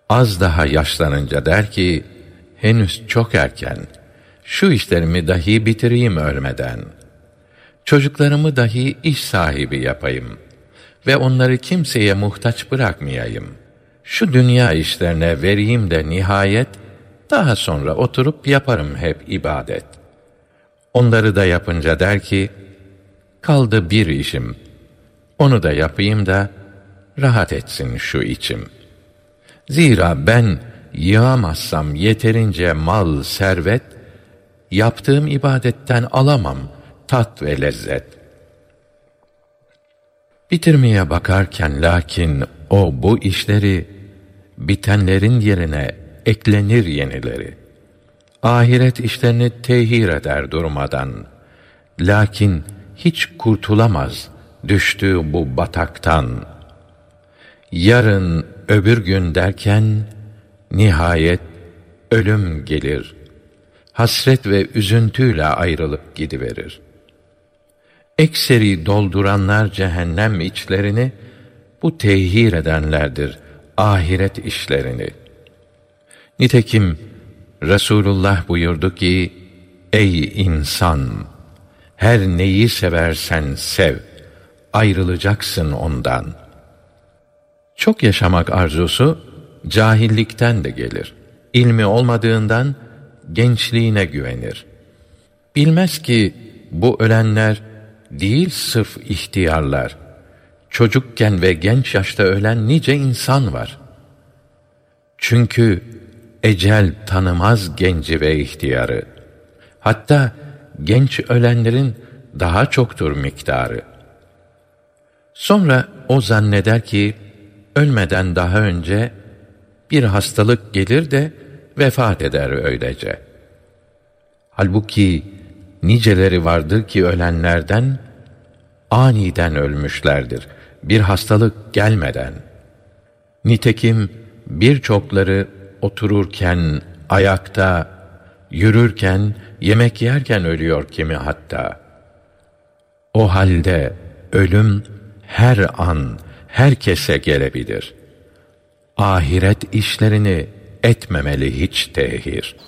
Az daha yaşlanınca der ki, henüz çok erken, şu işlerimi dahi bitireyim ölmeden. Çocuklarımı dahi iş sahibi yapayım ve onları kimseye muhtaç bırakmayayım. Şu dünya işlerine vereyim de nihayet, daha sonra oturup yaparım hep ibadet. Onları da yapınca der ki, kaldı bir işim, onu da yapayım da rahat etsin şu içim. Zira ben yığamazsam yeterince mal, servet, yaptığım ibadetten alamam tat ve lezzet. Bitirmeye bakarken lakin o bu işleri, bitenlerin yerine eklenir yenileri. Ahiret işlerini tehir eder durmadan. Lakin hiç kurtulamaz düştüğü bu bataktan. Yarın öbür gün derken nihayet ölüm gelir. Hasret ve üzüntüyle ayrılıp gidiverir. Ekseri dolduranlar cehennem içlerini, bu tehir edenlerdir ahiret işlerini. Nitekim Resulullah buyurdu ki, ey insan! Her neyi seversen sev, ayrılacaksın ondan. Çok yaşamak arzusu, cahillikten de gelir. İlmi olmadığından, gençliğine güvenir. Bilmez ki, bu ölenler, değil sırf ihtiyarlar. Çocukken ve genç yaşta ölen nice insan var. Çünkü ecel tanımaz genci ve ihtiyarı. Hatta genç ölenlerin daha çoktur miktarı. Sonra o zanneder ki, ölmeden daha önce bir hastalık gelir de vefat eder öylece. Halbuki niceleri vardır ki ölenlerden aniden ölmüşlerdir, bir hastalık gelmeden. Nitekim birçokları otururken, ayakta, yürürken, yemek yerken ölüyor kimi hatta. O halde ölüm her an herkese gelebilir. Ahiret işlerini etmemeli hiç tehir.